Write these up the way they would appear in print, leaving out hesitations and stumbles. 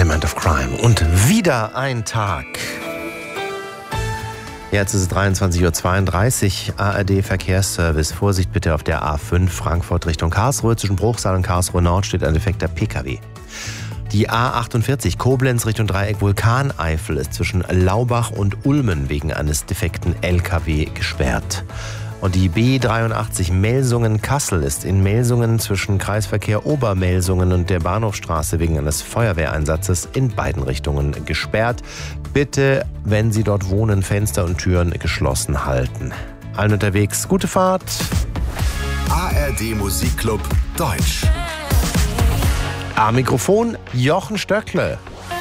Element of Crime. Und wieder ein Tag. Jetzt ist es 23.32 Uhr, ARD Verkehrsservice. Vorsicht bitte auf der A5 Frankfurt Richtung Karlsruhe. Zwischen Bruchsal und Karlsruhe Nord steht ein defekter PKW. Die A48 Koblenz Richtung Dreieck Vulkaneifel ist zwischen Laubach und Ulmen wegen eines defekten LKW gesperrt. Und die B83 Melsungen-Kassel ist in Melsungen zwischen Kreisverkehr Obermelsungen und der Bahnhofstraße wegen eines Feuerwehreinsatzes in beiden Richtungen gesperrt. Bitte, wenn Sie dort wohnen, Fenster und Türen geschlossen halten. Allen unterwegs, gute Fahrt. ARD Musikclub Deutsch. Am Mikrofon Jochen Stöckle.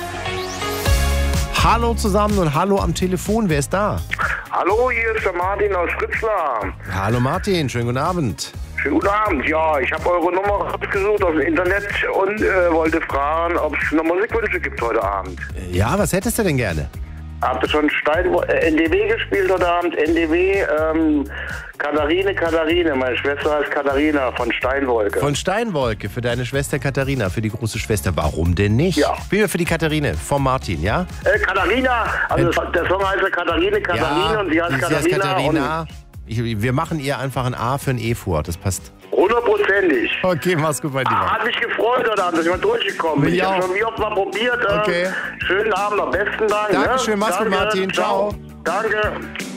Hallo zusammen und hallo am Telefon, wer ist da? Hallo, hier ist der Martin aus Fritzlar. Hallo Martin, schönen guten Abend. Schönen guten Abend, ja, ich habe eure Nummer rausgesucht aus dem Internet und wollte fragen, ob es noch Musikwünsche gibt heute Abend. Ja, was hättest du denn gerne? Habt ihr schon NDW gespielt heute Abend? NDW, Katharine, meine Schwester heißt Katharina von Steinwolke. Von Steinwolke, für deine Schwester Katharina, für die große Schwester. Warum denn nicht? Ja. Spielen wir für die Katharine, von Martin, ja? Katharina, also der Song heißt Katharine Ja, und sie heißt Katharina. Wir machen ihr einfach ein A für ein E vor, das passt. 100%. Okay, mach's gut, mein Lieber. Hat mich gefreut heute Abend, dass ich mal durchgekommen bin. Mich Ich habe auch. schon wie oft mal probiert. Okay. Schönen Abend noch, besten Dank. Dankeschön, ne? mach's gut, Martin. Ciao. Danke.